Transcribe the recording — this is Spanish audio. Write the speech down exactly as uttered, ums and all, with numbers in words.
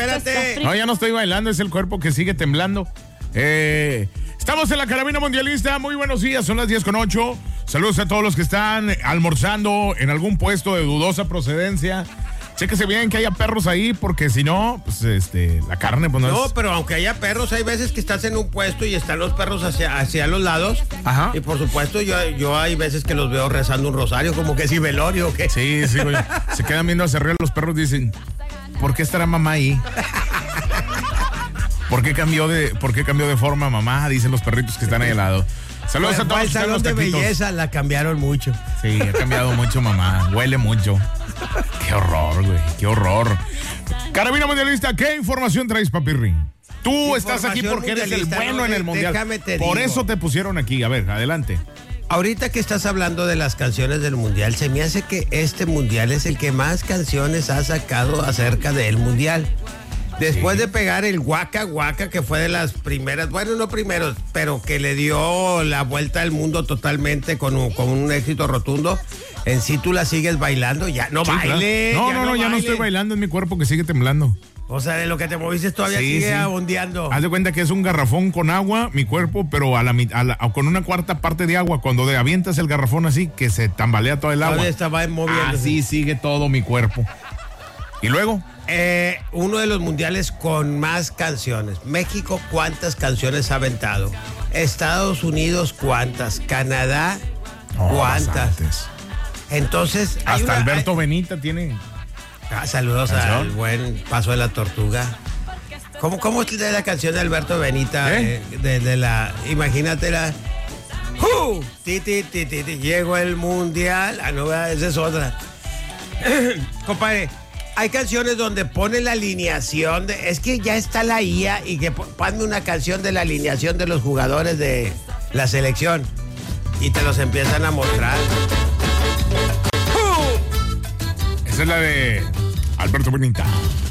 espérate. No, ya no estoy bailando, es el cuerpo que sigue temblando. Eh, estamos en la Carabina Mundialista. Muy buenos días, son las diez con ocho. Saludos a todos los que están almorzando en algún puesto de dudosa procedencia. Chéquese bien que haya perros ahí, porque si no, pues este, la carne, pues no, No, es... pero aunque haya perros, hay veces que estás en un puesto y están los perros hacia, hacia los lados. Ajá. Y por supuesto, yo, yo hay veces que los veo rezando un rosario, como que si velorio o qué. Sí, sí, güey. Se quedan viendo hacia arriba los perros, dicen, ¿por qué estará mamá ahí? ¿Por qué cambió de, por qué cambió de forma mamá? Dicen los perritos que están ahí al lado. Saludos Fue- a fue todos al los que están en salón los de taquitos. belleza la cambiaron mucho. Sí, ha cambiado mucho, mamá. Huele mucho. Qué horror, güey. Qué horror. Carabina Mundialista, ¿qué información traes, papirri? Tú estás aquí Información porque eres el mundialista, bueno no, en el de- mundial. déjame te Por digo. eso te pusieron aquí. A ver, adelante. Ahorita que estás hablando de las canciones del mundial, se me hace que este mundial es el que más canciones ha sacado acerca del mundial. Después Sí. de pegar el Waka Waka, que fue de las primeras, bueno, no primeros, pero que le dio la vuelta al mundo totalmente con un, con un éxito rotundo. En sí tú la sigues bailando, ya no Sí, claro. baile. No, no, no, ya no baile. estoy bailando, es mi cuerpo que sigue temblando. O sea, de lo que te moviste todavía Sí, sigue sí. ondeando. Haz de cuenta que es un garrafón con agua, mi cuerpo, pero a la, mit- a la- a- con una cuarta parte de agua. Cuando de avientas el garrafón así, que se tambalea todo el agua. Todavía estaba moviendo. Así sigue todo mi cuerpo. ¿Y luego? Eh, uno de los mundiales con más canciones. México, ¿cuántas canciones ha aventado? Estados Unidos, ¿cuántas? Canadá, No, ¿cuántas? bastantes. Entonces, hay Hasta una- Alberto Benita tiene. Ah, saludos ¿Canción? al buen Paso de la Tortuga. ¿Cómo, cómo es de la canción de Alberto Benita? ¿Eh? Eh, de, de la, imagínatela. ¡Uh! Ti, ti, ti, ti, ti, llegó el mundial. Ah, no, ¿verdad? Esa es otra. Compadre, hay canciones donde pone la alineación. De, es que ya está la I A y que po- ponme una canción de la alineación de los jugadores de la selección. Y te los empiezan a mostrar. Esa es la de Alberto Benita.